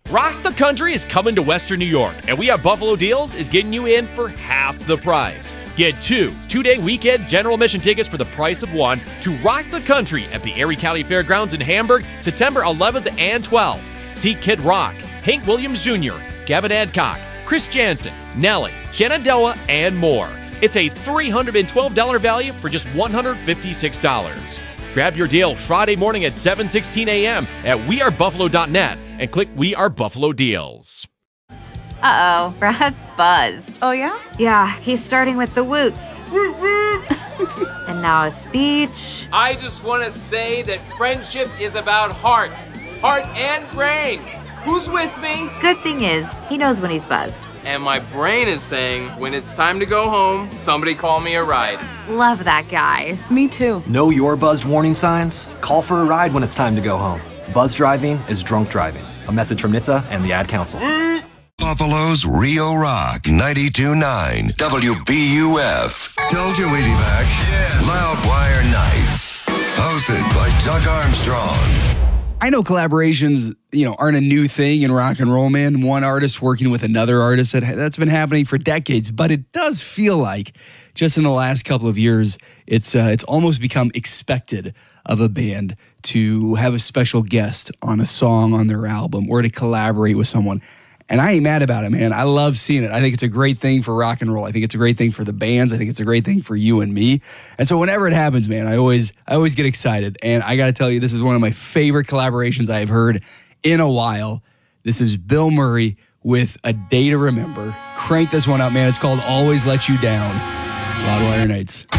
Rock the Country is coming to Western New York, and We Are Buffalo Deals is getting you in for half the price. Get two-day weekend general admission tickets for the price of one to Rock the Country at the Erie County Fairgrounds in Hamburg, September 11th and 12th. See Kid Rock, Hank Williams Jr., Gavin Adcock, Chris Jansen, Nelly, Shenandoah, and more. It's a $312 value for just $156. Grab your deal Friday morning at 7:16 a.m. at wearebuffalo.net and click We Are Buffalo Deals. Uh-oh, Brad's buzzed. Oh, yeah? Yeah, he's starting with the woots. And now a speech. I just want to say that friendship is about heart and brain. Who's with me? Good thing is, he knows when he's buzzed. And my brain is saying, when it's time to go home, somebody call me a ride. Love that guy. Me too. Know your buzzed warning signs? Call for a ride when it's time to go home. Buzz driving is drunk driving. A message from NHTSA and the Ad Council. Buffalo's Rio Rock 92.9 WBUF. Told you we'd be back. Yeah. Loudwire Nights. Hosted by Doug Armstrong. I know collaborations, aren't a new thing in rock and roll, man. One artist working with another artist, that's been happening for decades. But it does feel like just in the last couple of years, it's almost become expected of a band to have a special guest on a song on their album or to collaborate with someone. And I ain't mad about it, man. I love seeing it. I think it's a great thing for rock and roll. I think it's a great thing for the bands. I think it's a great thing for you and me. And so whenever it happens, man, I always get excited. And I got to tell you, this is one of my favorite collaborations I've heard in a while. This is Bill Murray with A Day to Remember. Crank this one up, man. It's called Always Let You Down. Loudwire Nights.